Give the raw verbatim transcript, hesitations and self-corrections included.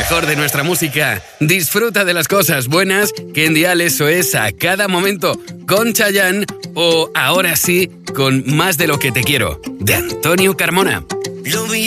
mejor de nuestra música. Disfruta de las cosas buenas, que en Dial eso es a cada momento, con Chayanne o Ahora sí, con Más de lo que te quiero, de Antonio Carmona. Lo vi